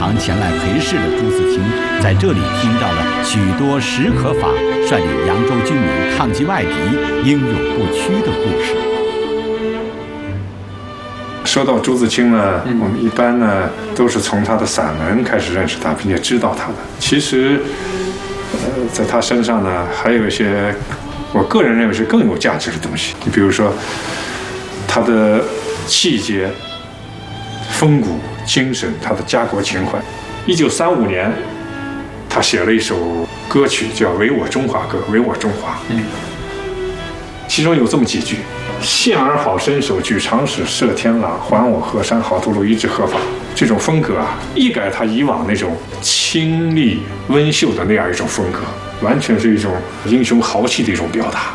常前来陪侍的朱自清，在这里听到了许多史可法率领扬州军民抗击外敌、英勇不屈的故事。 说到朱自清呢，我们一般呢都是从他的散文开始认识他，并且知道他的。其实，在他身上呢，还有一些我个人认为是更有价值的东西。你比如说，他的气节、风骨、精神，他的家国情怀。1935年，他写了一首歌曲叫《唯我中华歌》，唯我中华。其中有这么几句：献儿好身手，举长矢射天狼，还我河山好屠戮，一直合法。这种风格啊，一改他以往那种清丽温秀的那样一种风格，完全是一种英雄豪气的一种表达。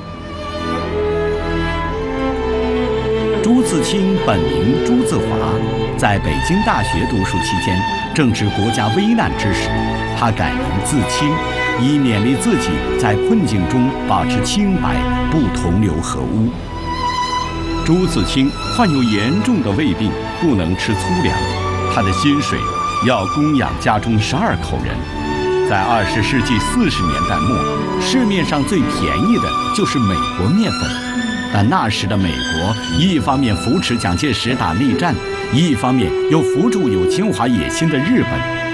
朱自清本名朱自华，在北京大学读书期间，正值国家危难之时，他改名自清，以勉励自己在困境中保持清白，不同流合污。朱自清患有严重的胃病，不能吃粗粮，他的薪水要供养家中12口人。在20世纪40年代末，市面上最便宜的就是美国面粉。但那时的美国，一方面扶持蒋介石打内战，一方面又扶助有侵华野心的日本。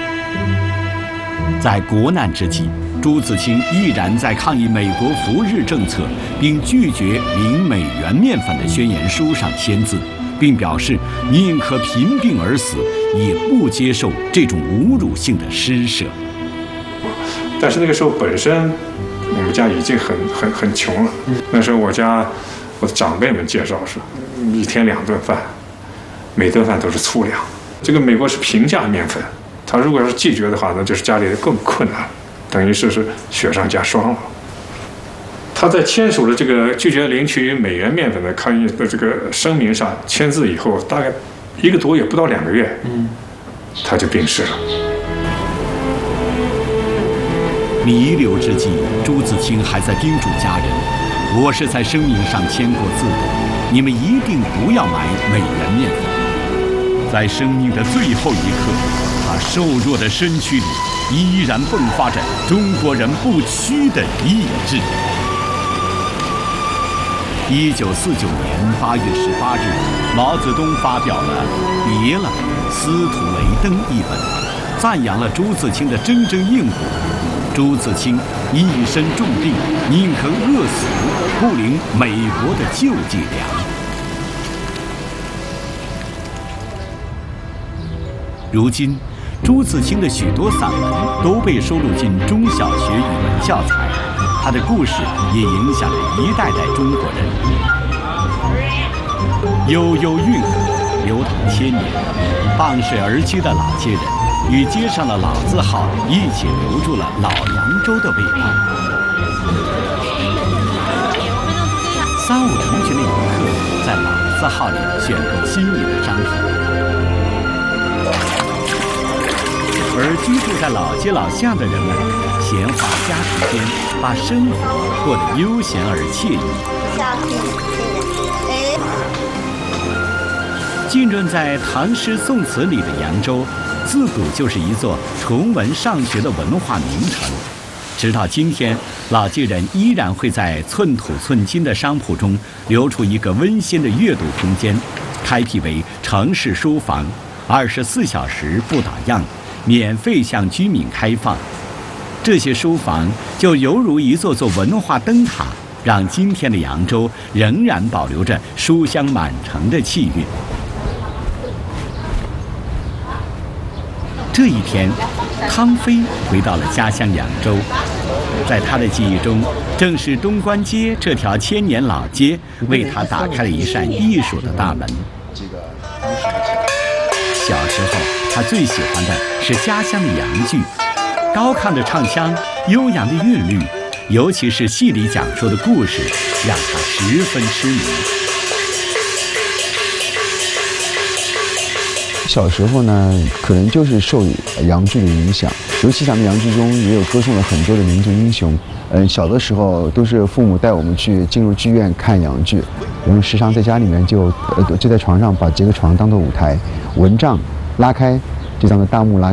在国难之际，朱自清毅然在抗议美国扶日政策，并拒绝领美元面粉的宣言书上签字，并表示宁可贫病而死，也不接受这种侮辱性的施舍。 但是那个时候本身我们家已经很穷了，那时候我的长辈们介绍是1天2顿饭，每顿饭都是粗粮。这个美国是平价面粉，他如果是拒绝的话，那就是家里更困难，等于是雪上加霜了。他在签署了这个拒绝领取美元面粉的抗议的这个声明上签字以后，大概1个多月，不到2个月，他就病逝了。 弥留之际，朱自清还在叮嘱家人：“我是在声明上签过字的，你们一定不要买美元面粉。”在生命的最后一刻，他瘦弱的身躯里依然迸发着中国人不屈的意志。1949年8月18日，毛泽东发表了《别了，司徒雷登》一本，赞扬了朱自清的铮铮硬骨。朱自清一身重病，宁可饿死，不领美国的救济粮。如今，朱自清的许多散文都被收录进中小学语文教材，他的故事也影响着一代代中国人。悠悠运河流淌千年，傍水而居的老街人与街上的老字号一起留住了老扬州的味道。3、5成群的游客在老字号里选购心仪的商品，而居住在老街老巷的人们，闲话家常间，把生活过得悠闲而惬意。浸润在唐诗宋词里的扬州，自古就是一座崇文尚学的文化名城。直到今天，老街人依然会在寸土寸金的商铺中留出一个温馨的阅读空间，开辟为城市书房，24小时不打烊，免费向居民开放。这些书房就犹如一座座文化灯塔，让今天的扬州仍然保留着书香满城的气韵。这一天，汤飞回到了家乡扬州，在他的记忆中，正是东关街这条千年老街为他打开了一扇艺术的大门。小时候，他最喜欢的是家乡的洋剧，高亢的唱腔，悠扬的韵律，尤其是戏里讲述的故事，让他十分痴迷。 小时候呢，可能就是受洋剧的影响，尤其咱们洋剧中也有歌颂了很多的民族英雄。小的时候都是父母带我们去进入剧院看洋剧，我们时常在家里面就在床上把这个床当做舞台，蚊帐拉开，就当做大幕拉